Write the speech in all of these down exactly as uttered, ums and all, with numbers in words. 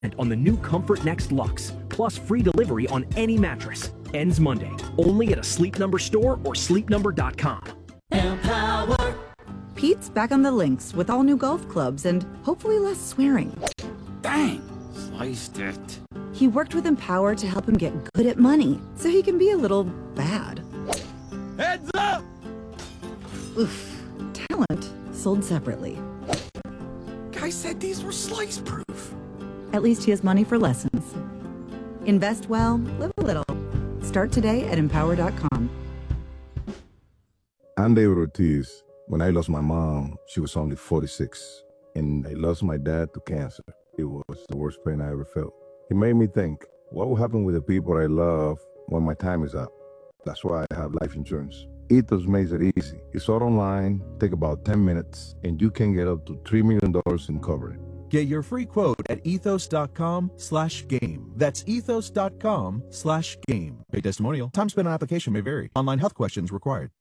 on the new Comfort Next Luxe, plus free delivery on any mattress. Ends Monday, only at a Sleep Number store or sleep number dot com. Empower. Pete's back on the links with all new golf clubs and hopefully less swearing. Dang, sliced it. He worked with Empower to help him get good at money, so he can be a little bad. Heads up! Oof. Talent sold separately. Guy said these were slice proof. At least he has money for lessons. Invest well, live a little. Start today at empower dot com. I'm David Ortiz. When I lost my mom, she was only forty-six. And I lost my dad to cancer. It was the worst pain I ever felt. It made me think, what will happen with the people I love when my time is up? That's why I have life insurance. Ethos makes it easy. It's all online, take about ten minutes, and you can get up to three million dollars in coverage. Get your free quote at ethos.com slash game. That's ethos.com slash game. Pay testimonial. Time spent on application may vary. Online health questions required.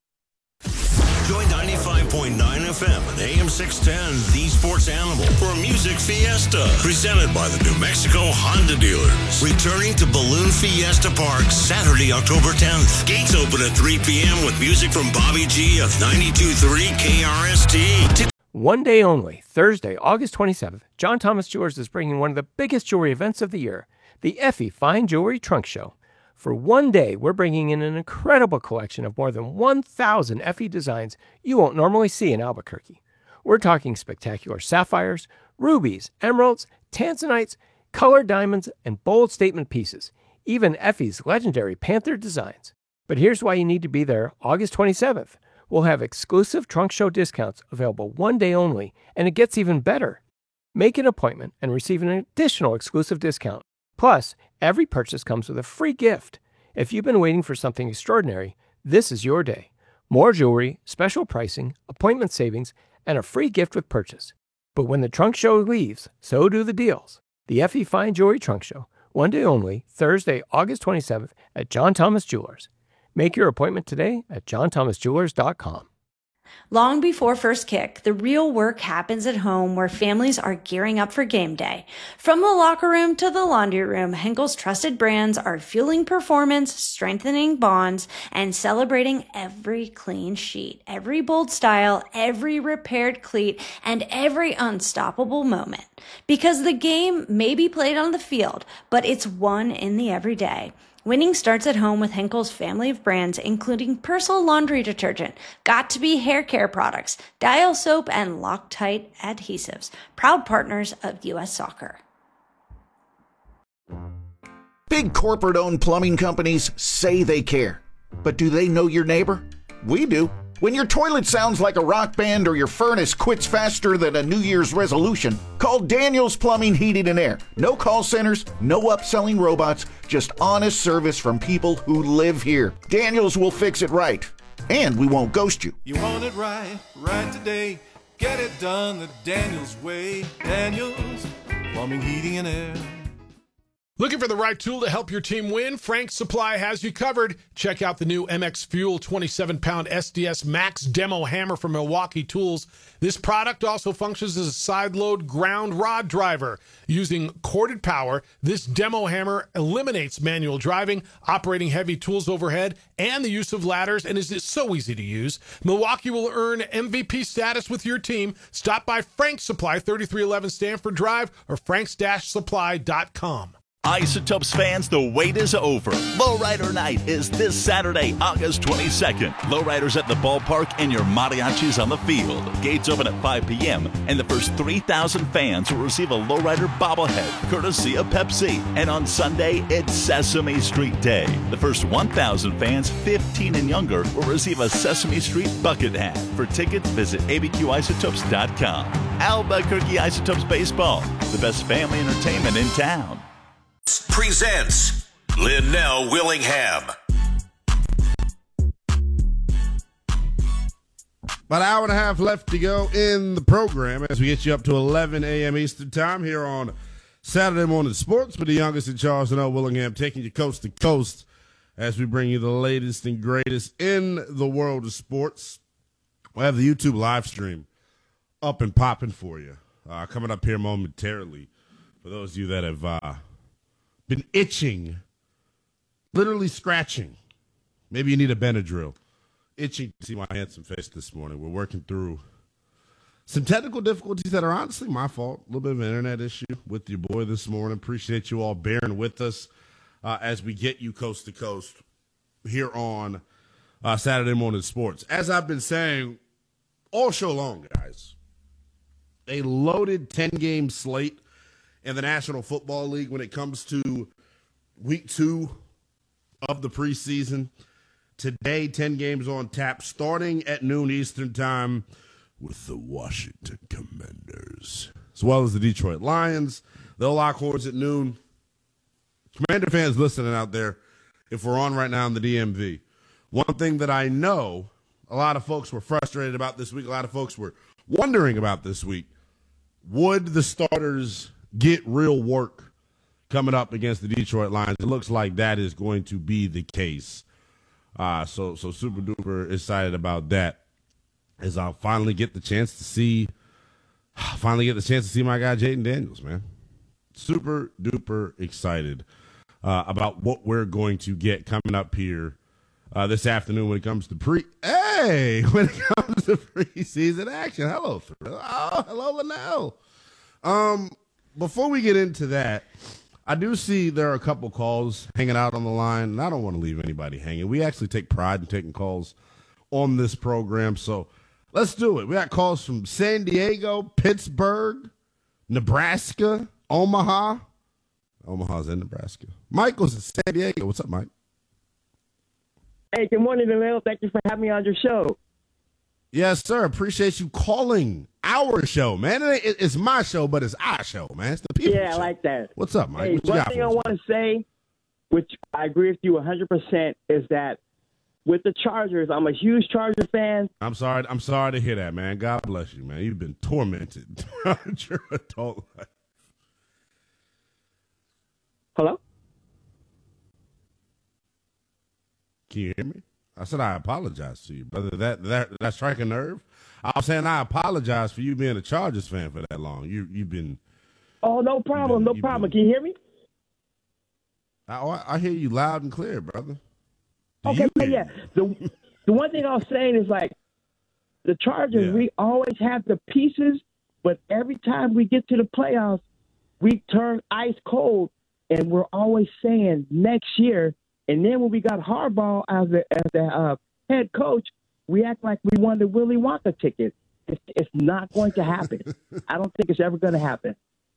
Join ninety-five point nine F M and A M six ten, The Sports Animal, for Music Fiesta, presented by the New Mexico Honda dealers. Returning to Balloon Fiesta Park Saturday, October tenth. Gates open at three p.m. with music from Bobby G of ninety-two point three K R S T. One day only, Thursday, August twenty-seventh, John Thomas Jewelers is bringing one of the biggest jewelry events of the year, the Effie Fine Jewelry Trunk Show. For one day, we're bringing in an incredible collection of more than one thousand Effie designs you won't normally see in Albuquerque. We're talking spectacular sapphires, rubies, emeralds, tanzanites, colored diamonds, and bold statement pieces, even Effie's legendary Panther designs. But here's why you need to be there August twenty-seventh. We'll have exclusive trunk show discounts available one day only, and it gets even better. Make an appointment and receive an additional exclusive discount. Plus, every purchase comes with a free gift. If you've been waiting for something extraordinary, this is your day. More jewelry, special pricing, appointment savings, and a free gift with purchase. But when the trunk show leaves, so do the deals. The Effie Fine Jewelry Trunk Show, one day only, Thursday, August twenty-seventh at John Thomas Jewelers. Make your appointment today at john thomas jewelers dot com. Long before first kick, the real work happens at home where families are gearing up for game day. From the locker room to the laundry room, Henkel's trusted brands are fueling performance, strengthening bonds, and celebrating every clean sheet, every bold style, every repaired cleat, and every unstoppable moment. Because the game may be played on the field, but it's won in the everyday. Winning starts at home with Henkel's family of brands, including Persil laundry detergent, Got2b hair care products, Dial soap, and Loctite adhesives. Proud partners of U S Soccer. Big corporate-owned plumbing companies say they care. But do they know your neighbor? We do. When your toilet sounds like a rock band or your furnace quits faster than a New Year's resolution, call Daniels Plumbing, Heating and Air. No call centers, no upselling robots, just honest service from people who live here. Daniels will fix it right, and we won't ghost you. You want it right, right today. Get it done the Daniels way. Daniels Plumbing, Heating and Air. Looking for the right tool to help your team win? Frank's Supply has you covered. Check out the new M X Fuel twenty-seven pound S D S Max Demo Hammer from Milwaukee Tools. This product also functions as a side-load ground rod driver. Using corded power, this demo hammer eliminates manual driving, operating heavy tools overhead, and the use of ladders, and is so easy to use. Milwaukee will earn M V P status with your team. Stop by Frank's Supply, thirty-three eleven Stanford Drive, or franks dash supply dot com. Isotopes fans, the wait is over. Lowrider Night is this Saturday, August twenty-second. Lowriders at the ballpark and your mariachis on the field. Gates open at five p.m. and the first three thousand fans will receive a Lowrider bobblehead, courtesy of Pepsi. And on Sunday, it's Sesame Street Day. The first one thousand fans, fifteen and younger, will receive a Sesame Street bucket hat. For tickets, visit a b q isotopes dot com. Albuquerque Isotopes Baseball, the best family entertainment in town. Presents Linnell Willingham. About an hour and a half left to go in the program as we get you up to eleven a.m. Eastern Time here on Saturday Morning Sports with the youngest in Charles and L. Willingham, taking you coast to coast as we bring you the latest and greatest in the world of sports. We'll have the YouTube live stream up and popping for you uh, coming up here momentarily. For those of you that have uh, been itching, literally scratching, maybe you need a Benadryl, itching to see my handsome face this morning. We're working through some technical difficulties that are honestly my fault. A little bit of an internet issue with your boy this morning. Appreciate you all bearing with us uh, as we get you coast to coast here on uh, Saturday Morning Sports. As I've been saying all show long, guys, a loaded ten-game slate in the National Football League when it comes to week two of the preseason. Today, ten games on tap, starting at noon Eastern time with the Washington Commanders, as well as the Detroit Lions. They'll lock horns at noon. Commander fans listening out there, if we're on right now in the D M V, one thing that I know a lot of folks were frustrated about this week, a lot of folks were wondering about this week, would the starters get real work coming up against the Detroit Lions? It looks like that is going to be the case. Uh, so so super duper excited about that as I'll finally get the chance to see, finally get the chance to see my guy Jayden Daniels, man. Super duper excited uh, about what we're going to get coming up here uh, this afternoon when it comes to pre. Hey, when it comes to preseason action. Hello, Thrill. Oh, hello, Linnell. Um, before we get into that, I do see there are a couple calls hanging out on the line, and I don't want to leave anybody hanging. We actually take pride in taking calls on this program, so let's do it. We got calls from San Diego, Pittsburgh, Nebraska, Omaha. Omaha's in Nebraska. Michael's in San Diego. What's up, Mike? Hey, good morning, Lil. Thank you for having me on your show. Yes, sir. Appreciate you calling our show, man. It, it, it's my show, but it's our show, man. It's the people Yeah, show. I like that. What's up, Mike? Hey, what you one got thing for I us? want to say, which I agree with you one hundred percent, is that with the Chargers, I'm a huge Chargers fan. I'm sorry. I'm sorry to hear that, man. God bless you, man. You've been tormented throughout your adult life. Hello? Can you hear me? I said I apologize to you, brother. That that that strike a nerve. I was saying I apologize for you being a Chargers fan for that long. You you've been. Oh, no problem, been, no problem. Can you hear me? I I hear you loud and clear, brother. Do Okay, you yeah, hear yeah. The the one thing I was saying is like the Chargers. Yeah. We always have the pieces, but every time we get to the playoffs, we turn ice cold, and we're always saying next year. And then when we got Harbaugh as the as the uh, head coach, we act like we won the Willy Wonka ticket. It's, it's not going to happen. I don't think it's ever going to happen.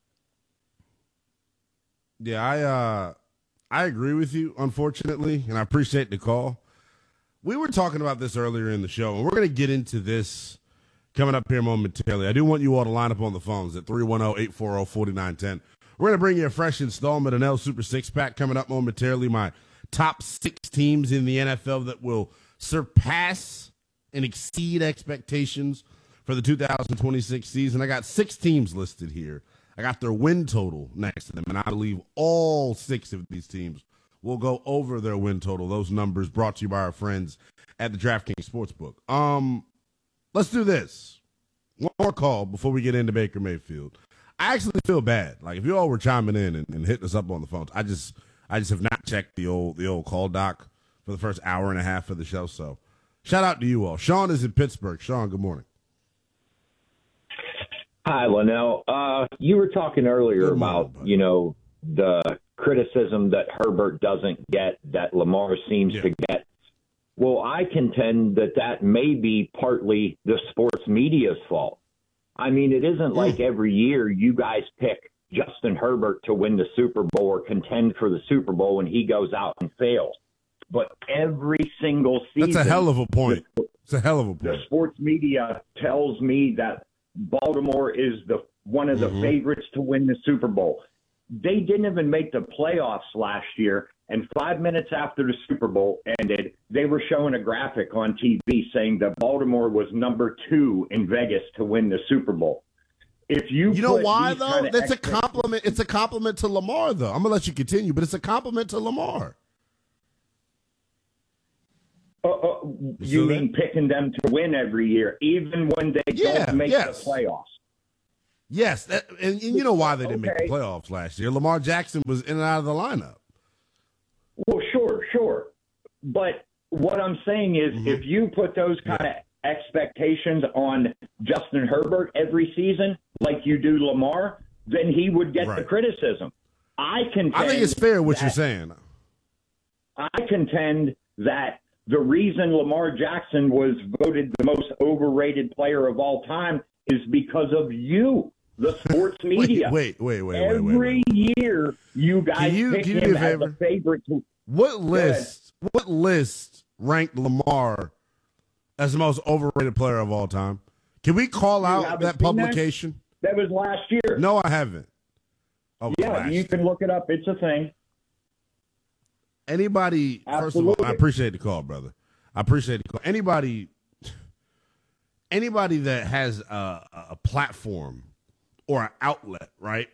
Yeah, I uh, I agree with you, unfortunately, and I appreciate the call. We were talking about this earlier in the show, and we're going to get into this coming up here momentarily. I do want you all to line up on the phones at three one zero, eight four zero, four nine one zero. We're going to bring you a fresh installment of N L Super Six Pack coming up momentarily. My top six teams in the N F L that will surpass and exceed expectations for the two thousand twenty-six season. I got six teams listed here. I got their win total next to them, and I believe all six of these teams will go over their win total. Those numbers brought to you by our friends at the DraftKings Sportsbook. Um, let's do this. One more call before we get into Baker Mayfield. I actually feel bad. Like, if you all were chiming in and, and hitting us up on the phones, I just I just have not checked the old the old call doc for the first hour and a half of the show. So shout out to you all. Sean is in Pittsburgh. Sean, good morning. Hi, Linnell. Uh, you were talking earlier Good about, morning, you know, the criticism that Herbert doesn't get, that Lamar seems Yeah. to get. Well, I contend that that may be partly the sports media's fault. I mean, it isn't like every year you guys pick Justin Herbert to win the Super Bowl or contend for the Super Bowl and he goes out and fails. But every single season, That's a hell of a point. the, It's a hell of a the point. sports media tells me that Baltimore is the one of the Mhm. favorites to win the Super Bowl. They didn't even make the playoffs last year, and five minutes after the Super Bowl ended, they were showing a graphic on T V saying that Baltimore was number two in Vegas to win the Super Bowl. If you You know put why, these though? kind of That's a expect- compliment. It's a compliment to Lamar, though. I'm going to let you continue, but it's a compliment to Lamar. Uh, uh, You you still mean picking them to win every year, even when they Yeah, don't make yes. the playoffs? Yes, that, and, and you know why they didn't Okay. make the playoffs last year. Lamar Jackson was in and out of the lineup. Well, sure, sure. But what I'm saying is Mm-hmm. if you put those kind of expectations on Justin Herbert every season, like you do Lamar, then he would get the Right. criticism. I contend I think it's fair what that- you're saying. I contend that the reason Lamar Jackson was voted the most overrated player of all time is because of you, the sports media. Wait, wait, wait, wait, Every wait, wait. year, you guys Can you, pick can you him do a as favor? a favorite. To, What list? What list ranked Lamar as the most overrated player of all time? Can we call You out haven't that seen that? publication? That was last year. No, I haven't. Oh, Yeah, last you year. can look it up. It's a thing. Anybody? First of all, Absolutely. I appreciate the call, brother. I appreciate the call. Anybody? Anybody that has a, a platform or an outlet, right?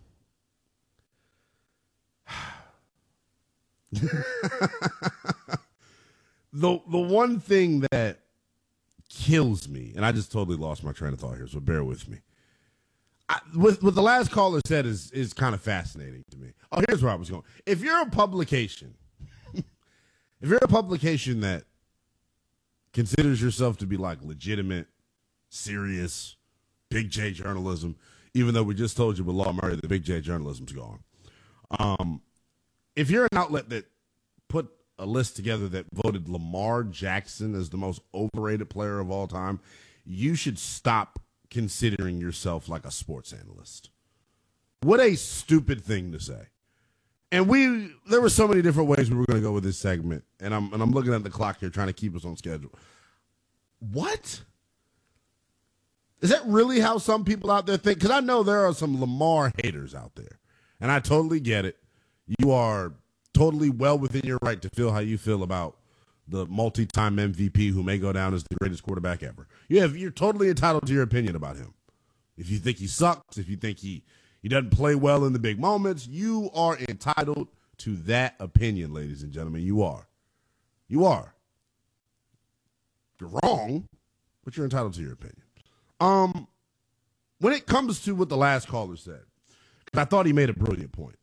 the the one thing that kills me, and I just totally lost my train of thought here, so bear with me. I, with what the last caller said is is kind of fascinating to me. Oh, here's where I was going. If you're a publication, if you're a publication that considers yourself to be like legitimate, serious, Big J journalism, even though we just told you with Law Murray that Big J journalism's gone. Um, if you're an outlet that put a list together that voted Lamar Jackson as the most overrated player of all time, you should stop considering yourself like a sports analyst. What a stupid thing to say. And we there were so many different ways we were going to go with this segment, and I'm and I'm looking at the clock here trying to keep us on schedule. What? Is that really how some people out there think? Because I know there are some Lamar haters out there, and I totally get it. You are totally well within your right to feel how you feel about the multi-time M V P who may go down as the greatest quarterback ever. You have, you're totally entitled to your opinion about him. If you think he sucks, if you think he, he doesn't play well in the big moments, you are entitled to that opinion, ladies and gentlemen. You are. You are. You're wrong, but you're entitled to your opinion. Um, when it comes to what the last caller said, 'cause I thought he made a brilliant point.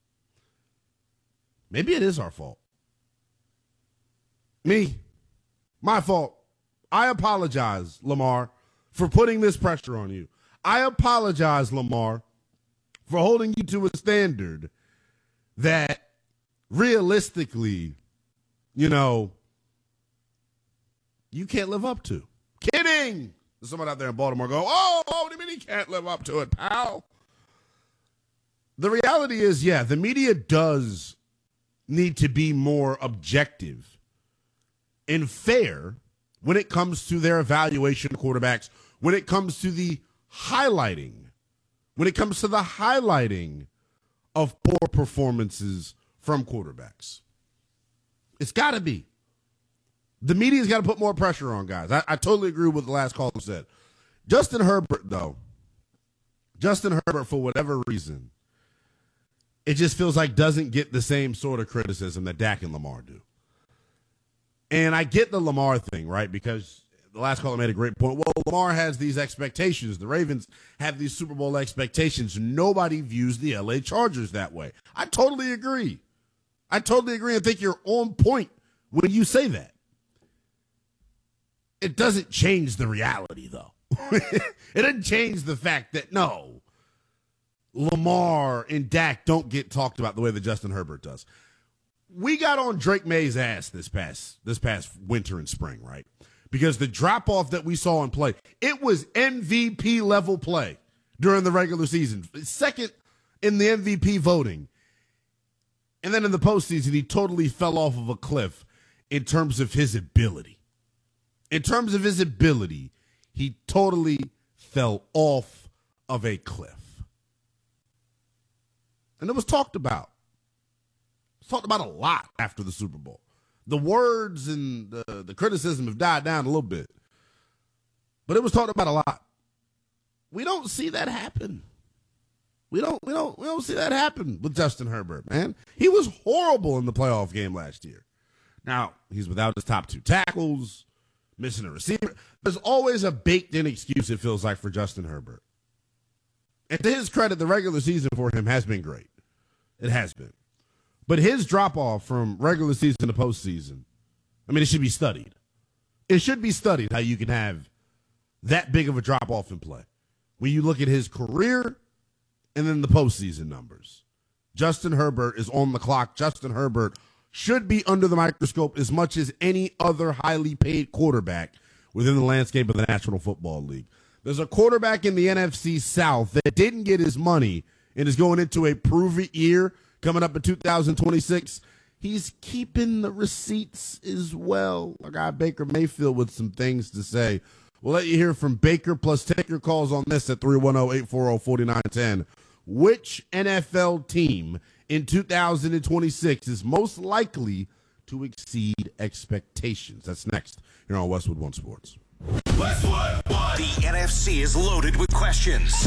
Maybe it is our fault. Me. My fault. I apologize, Lamar, for putting this pressure on you. I apologize, Lamar, for holding you to a standard that realistically, you know, you can't live up to. Kidding! There's someone out there in Baltimore go, oh, what do you mean he can't live up to it, pal? The reality is, yeah, the media does need to be more objective and fair when it comes to their evaluation of quarterbacks, when it comes to the highlighting, when it comes to the highlighting of poor performances from quarterbacks. It's got to be. The media's got to put more pressure on guys. I, I totally agree with what the last caller said. Justin Herbert, though, Justin Herbert, for whatever reason, it just feels like doesn't get the same sort of criticism that Dak and Lamar do. And I get the Lamar thing, right? Because the last caller made a great point. Well, Lamar has these expectations. The Ravens have these Super Bowl expectations. Nobody views the L A Chargers that way. I totally agree. I totally agree and think you're on point when you say that. It doesn't change the reality, though. It doesn't change the fact that, no, Lamar and Dak don't get talked about the way that Justin Herbert does. We got on Drake May's ass this past this past winter and spring, right? Because the drop-off that we saw in play, it was M V P level play during the regular season. Second in the M V P voting. And then in the postseason, he totally fell off of a cliff in terms of his ability. In terms of his ability, he totally fell off of a cliff. And it was talked about. It was talked about a lot after the Super Bowl. The words and the, the criticism have died down a little bit. But it was talked about a lot. We don't see that happen. We don't we don't we don't see that happen with Justin Herbert, man. He was horrible in the playoff game last year. Now, he's without his top two tackles, missing a receiver. There's always a baked-in excuse, it feels like, for Justin Herbert. And to his credit, the regular season for him has been great. It has been. But his drop-off from regular season to postseason, I mean, it should be studied. It should be studied how you can have that big of a drop-off in play. When you look at his career and then the postseason numbers. Justin Herbert is on the clock. Justin Herbert should be under the microscope as much as any other highly paid quarterback within the landscape of the National Football League. There's a quarterback in the N F C South that didn't get his money and is going into a prove-it year coming up in two thousand twenty-six. He's keeping the receipts as well. I got Baker Mayfield with some things to say. We'll let you hear from Baker, plus take your calls on this at three one zero, eight four zero, four nine one zero. Which N F L team in two thousand twenty-six is most likely to exceed expectations? That's next here on Westwood One Sports. Westwood One. The N F C is loaded with questions.